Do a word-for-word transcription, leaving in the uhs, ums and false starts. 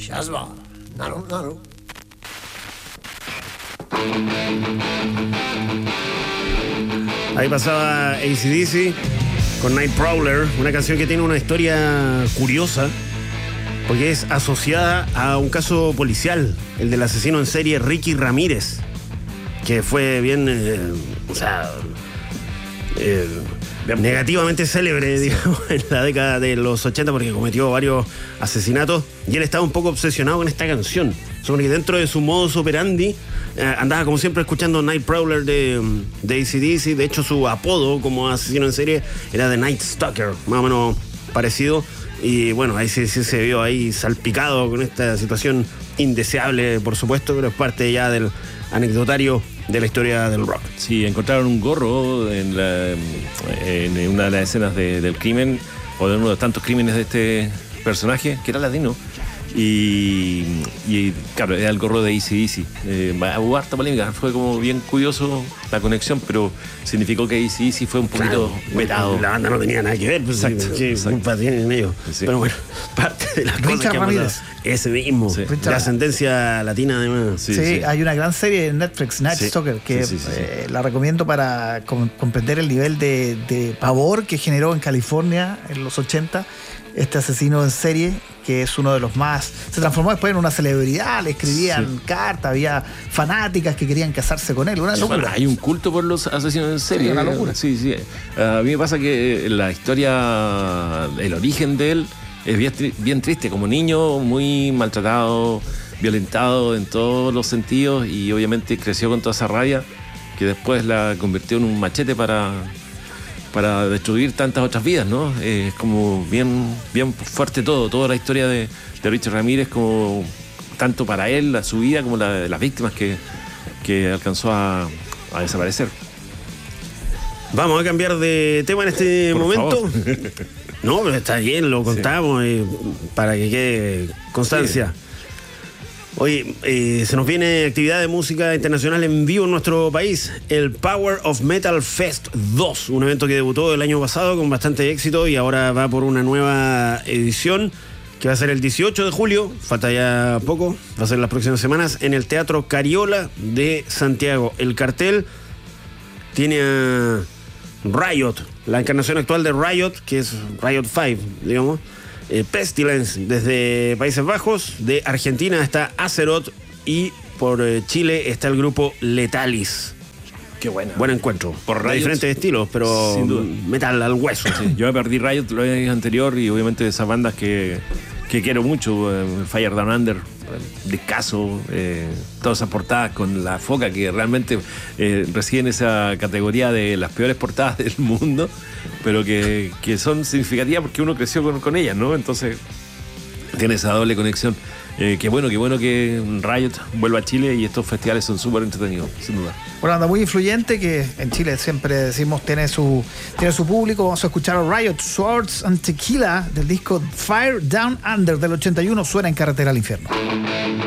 Shazba, Naru, Naru. Ahí pasaba A C D C con Nightcrawler, una canción que tiene una historia curiosa porque es asociada a un caso policial, el del asesino en serie Ricky Ramírez, que fue bien, eh, o sea, eh, negativamente célebre, digamos, en la década de los ochenta porque cometió varios asesinatos y él estaba un poco obsesionado con esta canción. Sobre que dentro de su modus operandi eh, andaba como siempre escuchando Nightcrawler de, de A C D C. De hecho, su apodo como asesino en serie era The Night Stalker, más o menos parecido. Y bueno, ahí sí, sí se vio ahí salpicado con esta situación indeseable, por supuesto, pero es parte ya del anecdotario de la historia del rock. Sí, encontraron un gorro en, la, en una de las escenas de, del crimen, o de uno de tantos crímenes de este personaje, que era latino. Y, y claro, era el gorro de A C D C. Eh, hubo harta polémica, fue como bien curioso la conexión, pero significó que A C D C fue un poquito claro, vetado. La banda no tenía nada que ver, pues, exacto, ¿qué exacto. culpa tienen ellos? Sí. Pero bueno, parte de las cosas Richard que Ramírez. Ese mismo, Sí. de ascendencia latina además. Sí, Sí, sí. hay una gran serie en Netflix, Night Sí. Stalker, que Sí, sí, sí, sí. eh, la recomiendo para com- comprender el nivel de, de pavor que generó en California en los ochenta este asesino en serie, que es uno de los más... Se transformó después en una celebridad, le escribían Sí. cartas, había fanáticas que querían casarse con él, una locura. Bueno, hay un culto por los asesinos en serie. Sí, una locura. Sí, sí. A mí me pasa que la historia, el origen de él es bien, tri- bien triste. Como niño, muy maltratado, violentado en todos los sentidos y obviamente creció con toda esa rabia que después la convirtió en un machete para, para destruir tantas otras vidas, ¿no? Es como bien, bien fuerte todo, toda la historia de, de Richard Ramírez, como tanto para él, la, su vida, como la de las víctimas que, que alcanzó a, a desaparecer. Vamos a cambiar de tema en este Por momento. favor. No, pero está bien, lo contamos eh, para que quede constancia. Oye, eh, se nos viene actividad de música internacional en vivo en nuestro país, el Power of Metal Fest dos, un evento que debutó el año pasado con bastante éxito y ahora va por una nueva edición que va a ser el dieciocho de julio, falta ya poco, va a ser las próximas semanas, en el Teatro Cariola de Santiago. El cartel tiene a Riot, la encarnación actual de Riot, que es Riot cinco, digamos. Eh, Pestilence desde Países Bajos, de Argentina está Azeroth y por eh, Chile está el grupo Letalis. Qué buena. Buen encuentro, Por de Riot, diferentes estilos, pero sin duda. metal al hueso. Sí, yo me perdí Riot el año anterior y obviamente de esas bandas que, que quiero mucho, eh, Fire Down Under, discazo, eh, todas esas portadas con la foca que realmente eh, reciben esa categoría de las peores portadas del mundo, pero que, que son significativas porque uno creció con, con ellas, ¿no? Entonces tiene esa doble conexión. Eh, qué bueno, qué bueno que Riot vuelva a Chile y estos festivales son súper entretenidos, sin duda. Una banda muy influyente que en Chile siempre decimos tiene su, tiene su público. Vamos a escuchar a Riot, Swords and Tequila del disco Fire Down Under del ochenta y uno, suena en Carretera al Infierno.